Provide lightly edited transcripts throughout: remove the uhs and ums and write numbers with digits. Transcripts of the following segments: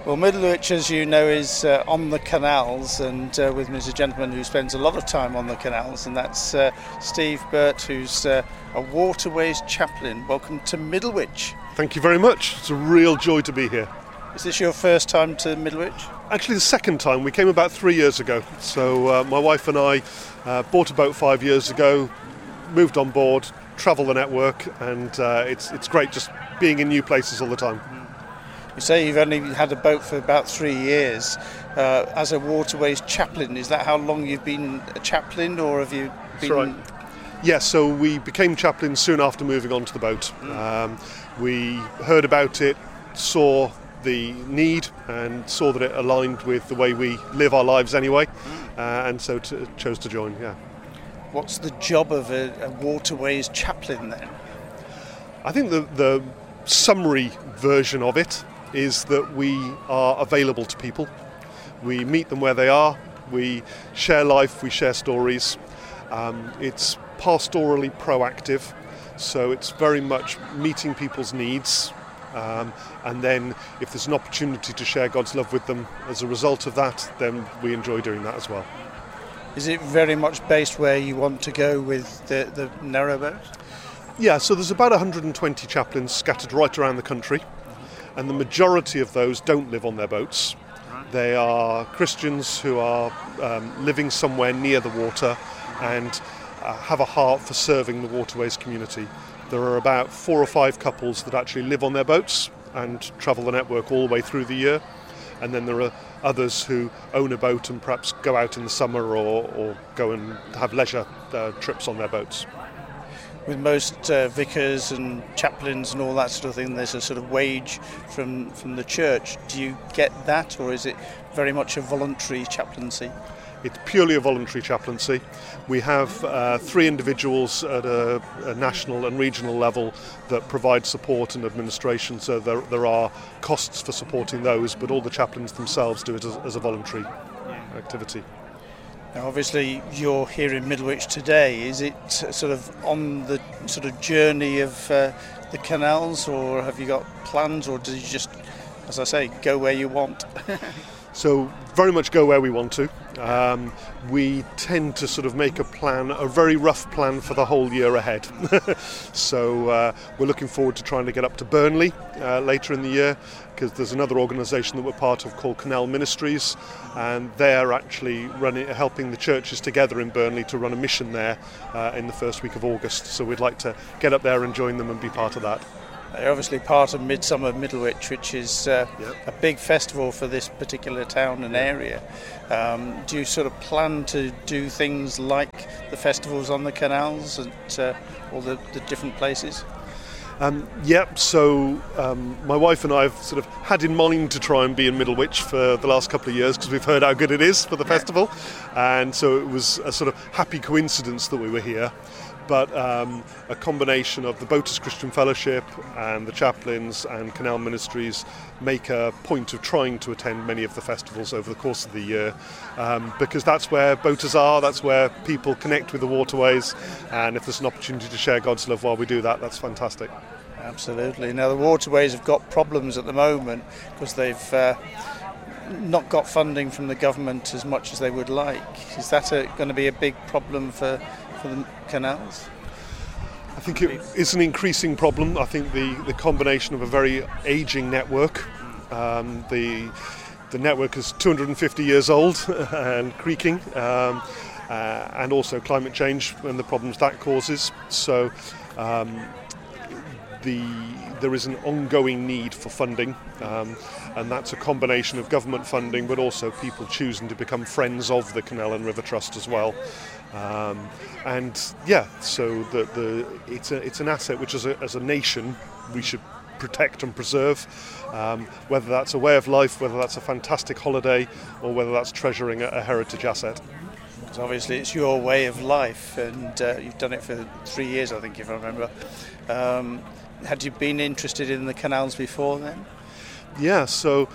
Well, Middlewich, as you know, is on the canals, and with me is a gentleman who spends a lot of time on the canals, and that's Steve Burt, who's a waterways chaplain. Welcome to Middlewich. Thank you very much. It's a real joy to be here. Is this your first time to Middlewich? Actually, the second time. We came about 3 years ago. So my wife and I bought a boat 5 years ago, moved on board, travel the network, and it's great just being in new places all the time. You say you've only had a boat for about 3 years. As a waterways chaplain, is that how long you've been a chaplain, or have you been... That's right. Yes, so we became chaplains soon after moving onto the boat. We heard about it, saw the need, and saw that it aligned with the way we live our lives anyway, and so chose to join, yeah. What's the job of a waterways chaplain then? I think the summary version of it is that we are available to people. We meet them where they are, we share life, we share stories. It's pastorally proactive, so it's very much meeting people's needs, and then if there's an opportunity to share God's love with them as a result of that, then we enjoy doing that as well. Is it very much based where you want to go with the narrowboat? Yeah, so there's about 120 chaplains scattered right around the country, and the majority of those don't live on their boats. They are Christians who are living somewhere near the water and have a heart for serving the waterways community. There are about 4 or 5 couples that actually live on their boats and travel the network all the way through the year, and then there are others who own a boat and perhaps go out in the summer or go and have leisure trips on their boats. With most vicars and chaplains and all that sort of thing, there's a sort of wage from the church. Do you get that, or is it very much a voluntary chaplaincy? It's purely a voluntary chaplaincy. We have 3 individuals at a national and regional level that provide support and administration, so there are costs for supporting those, but all the chaplains themselves do it as a voluntary activity. Now, obviously, you're here in Middlewich today. Is it sort of on the sort of journey of the canals, or have you got plans, or do you just, as I say, go where you want? So very much go where we want to. We tend to sort of make a plan, a very rough plan for the whole year ahead. So we're looking forward to trying to get up to Burnley later in the year, because there's another organisation that we're part of called Canal Ministries, and they're actually helping the churches together in Burnley to run a mission there in the first week of August. So we'd like to get up there and join them and be part of that. They're obviously part of Midsummer Middlewich, which is a big festival for this particular town and area. Do you sort of plan to do things like the festivals on the canals at all the different places? So my wife and I have sort of had in mind to try and be in Middlewich for the last couple of years, because we've heard how good it is for the festival, and so it was a sort of happy coincidence that we were here. But a combination of the Boaters Christian Fellowship and the chaplains and Canal Ministries make a point of trying to attend many of the festivals over the course of the year, because that's where boaters are, that's where people connect with the waterways, and if there's an opportunity to share God's love while we do that, that's fantastic. Absolutely. Now, the waterways have got problems at the moment because they've not got funding from the government as much as they would like. Is that going to be a big problem for the canals? I think it is an increasing problem. I think the combination of a very ageing network, the network is 250 years old and creaking, and also climate change and the problems that causes. So there is an ongoing need for funding, and that's a combination of government funding, but also people choosing to become friends of the Canal and River Trust as well. So it's an asset which, as a nation, we should protect and preserve. Whether that's a way of life, whether that's a fantastic holiday, or whether that's treasuring a heritage asset. Because obviously it's your way of life, and you've done it for 3 years, I think, if I remember. Had you been interested in the canals before then? Yeah, so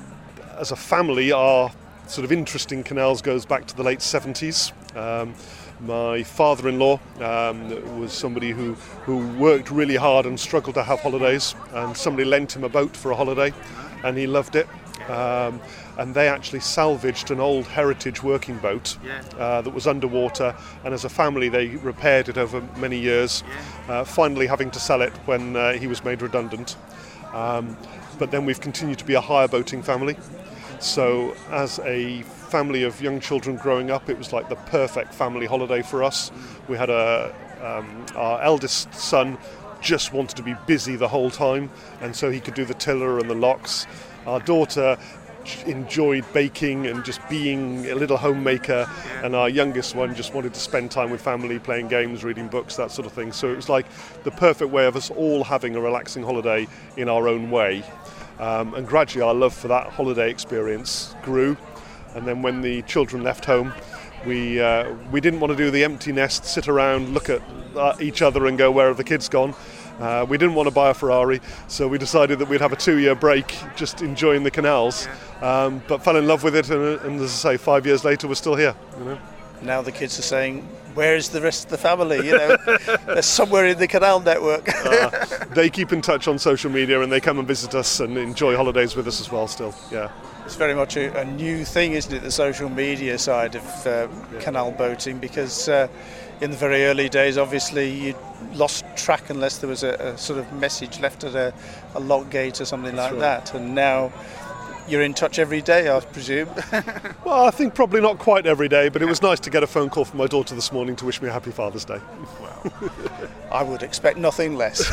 as a family, our sort of interest in canals goes back to the late 70s. My father-in-law was somebody who worked really hard and struggled to have holidays, and somebody lent him a boat for a holiday, and he loved it. And they actually salvaged an old heritage working boat that was underwater, and as a family they repaired it over many years, finally having to sell it when he was made redundant. But then we've continued to be a hire boating family. So as a family of young children growing up, it was like the perfect family holiday for us. We had our eldest son just wanted to be busy the whole time, and so he could do the tiller and the locks. Our daughter enjoyed baking and just being a little homemaker, and our youngest one just wanted to spend time with family, playing games, reading books, that sort of thing. So it was like the perfect way of us all having a relaxing holiday in our own way. And gradually our love for that holiday experience grew, and then when the children left home, we didn't want to do the empty nest, sit around, look at each other and go, where have the kids gone? We didn't want to buy a Ferrari, so we decided that we'd have a 2-year break just enjoying the canals, but fell in love with it, and as I say, 5 years later we're still here. Now the kids are saying, where is the rest of the family? They're somewhere in the canal network. They keep in touch on social media, and they come and visit us and enjoy holidays with us as well still. It's very much a new thing, isn't it, the social media side of canal boating, because in the very early days, obviously, you lost track unless there was a sort of message left at a lock gate or something like that. And now you're in touch every day, I presume. Well, I think probably not quite every day, but it was nice to get a phone call from my daughter this morning to wish me a happy Father's Day. Well, I would expect nothing less.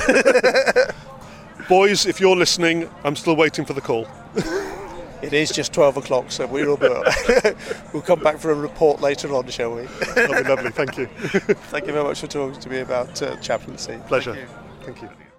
Boys, if you're listening, I'm still waiting for the call. It is just 12 o'clock, so we'll come back for a report later on, shall we? That'll be lovely, thank you. Thank you very much for talking to me about chaplaincy. Pleasure. Thank you.